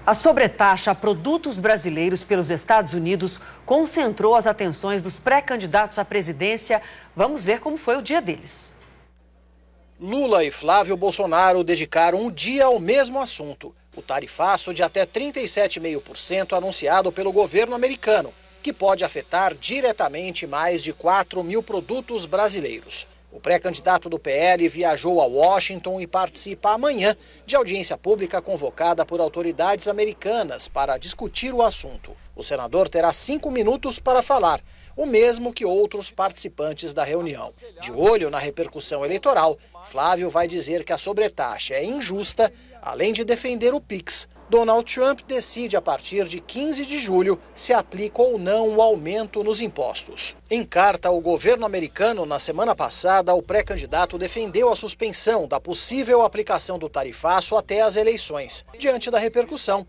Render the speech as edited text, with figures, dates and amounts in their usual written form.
A sobretaxa a produtos brasileiros pelos Estados Unidos concentrou as atenções dos pré-candidatos à presidência. Vamos ver como foi o dia deles. Lula e Flávio Bolsonaro dedicaram um dia ao mesmo assunto: o tarifaço de até 37,5% anunciado pelo governo americano, que pode afetar diretamente mais de 4 mil produtos brasileiros. O pré-candidato do PL viajou a Washington e participa amanhã de audiência pública convocada por autoridades americanas para discutir o assunto. O senador terá 5 minutos para falar, o mesmo que outros participantes da reunião. De olho na repercussão eleitoral, Flávio vai dizer que a sobretaxa é injusta, além de defender o PIX. Donald Trump decide a partir de 15 de julho se aplica ou não o aumento nos impostos. Em carta ao governo americano, na semana passada, o pré-candidato defendeu a suspensão da possível aplicação do tarifaço até as eleições. Diante da repercussão,